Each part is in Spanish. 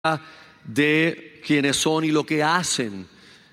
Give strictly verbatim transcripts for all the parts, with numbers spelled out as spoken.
de quiénes son y lo que hacen.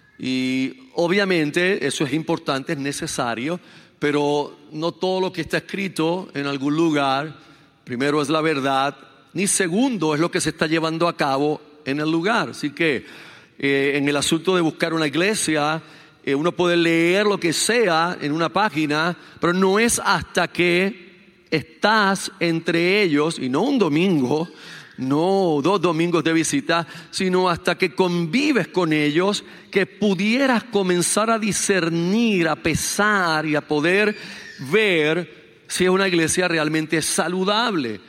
Y obviamente eso es importante, es necesario, pero no todo lo que está escrito en algún lugar, primero es la verdad, ni segundo es lo que se está llevando a cabo en el lugar. Así que eh, en el asunto de buscar una iglesia, eh, uno puede leer lo que sea en una página, pero no es hasta que estás entre ellos, y no un domingo, no dos domingos de visita, sino hasta que convives con ellos, que pudieras comenzar a discernir, a pesar y a poder ver si es una iglesia realmente saludable.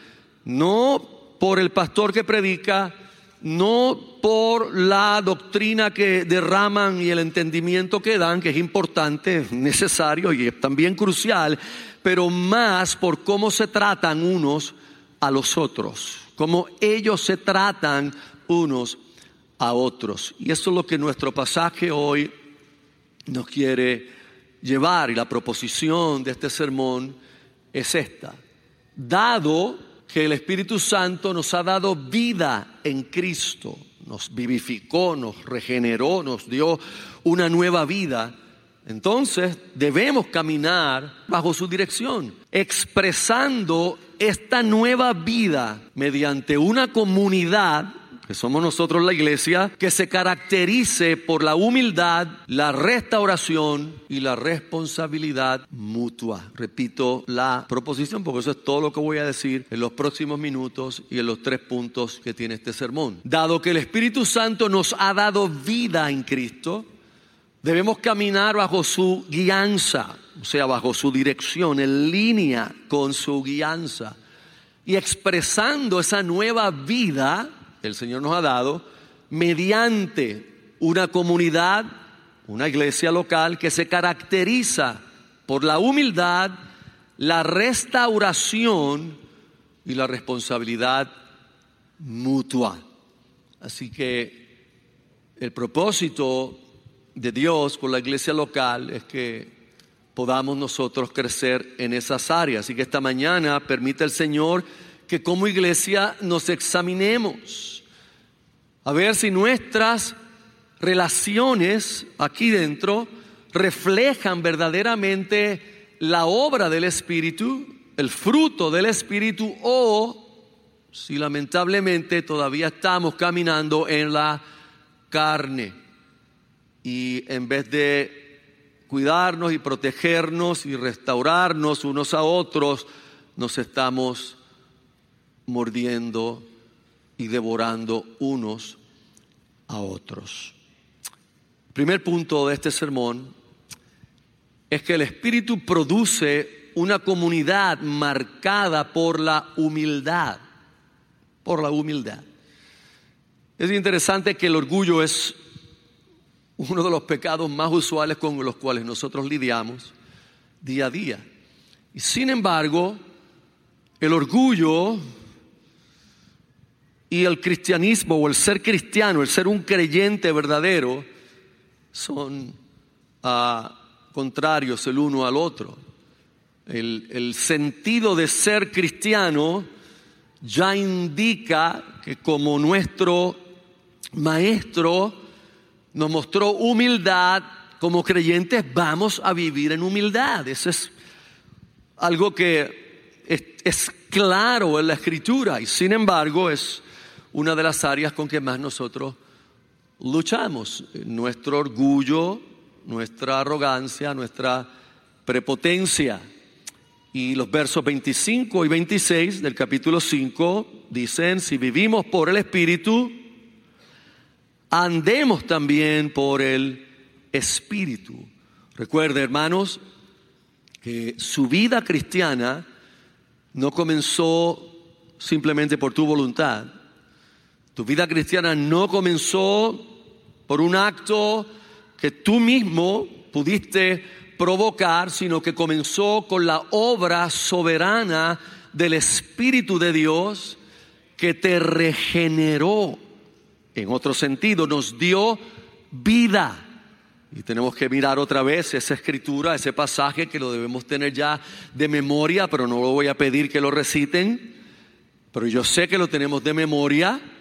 No por el pastor que predica, no por la doctrina que derraman y el entendimiento que dan, que es importante, es necesario y es también crucial, pero más por cómo se tratan unos a los otros, cómo ellos se tratan unos a otros. Y eso es lo que nuestro pasaje hoy nos quiere llevar, y la proposición de este sermón es esta: dado que el Espíritu Santo nos ha dado vida en Cristo, nos vivificó, nos regeneró, nos dio una nueva vida, entonces debemos caminar bajo su dirección, expresando esta nueva vida mediante una comunidad, que somos nosotros la iglesia, que se caracterice por la humildad, la restauración y la responsabilidad mutua. Repito la proposición porque eso es todo lo que voy a decir en los próximos minutos y en los tres puntos que tiene este sermón. Dado que el Espíritu Santo nos ha dado vida en Cristo, debemos caminar bajo su guianza, o sea, bajo su dirección, en línea con su guianza, y expresando esa nueva vida que el Señor nos ha dado mediante una comunidad, una iglesia local que se caracteriza por la humildad, la restauración y la responsabilidad mutua. Así que el propósito de Dios con la iglesia local es que podamos nosotros crecer en esas áreas. Así que esta mañana permite el Señor que como iglesia nos examinemos a ver si nuestras relaciones aquí dentro reflejan verdaderamente la obra del Espíritu, el fruto del Espíritu, o si lamentablemente todavía estamos caminando en la carne. Y en vez de cuidarnos y protegernos y restaurarnos unos a otros, nos estamos mordiendo y devorando unos a otros. El primer punto de este sermón es que el Espíritu produce una comunidad marcada por la humildad, por la humildad. Es interesante que el orgullo es uno de los pecados más usuales con los cuales nosotros lidiamos día a día. Y sin embargo, el orgullo y el cristianismo, o el ser cristiano, el ser un creyente verdadero, son uh, contrarios el uno al otro. El, el sentido de ser cristiano ya indica que como nuestro maestro nos mostró humildad, como creyentes vamos a vivir en humildad. Eso es algo que es, es claro en la Escritura, y sin embargo es una de las áreas con que más nosotros luchamos. Nuestro orgullo, nuestra arrogancia, nuestra prepotencia. Y los versos veinticinco y veintiséis del capítulo cinco dicen: si vivimos por el Espíritu, andemos también por el Espíritu. Recuerde, hermanos, que su vida cristiana no comenzó simplemente por tu voluntad. Tu vida cristiana no comenzó por un acto que tú mismo pudiste provocar, sino que comenzó con la obra soberana del Espíritu de Dios, que te regeneró. En otro sentido, nos dio vida. Y tenemos que mirar otra vez esa escritura, ese pasaje que lo debemos tener ya de memoria, pero no lo voy a pedir que lo reciten, pero yo sé que lo tenemos de memoria.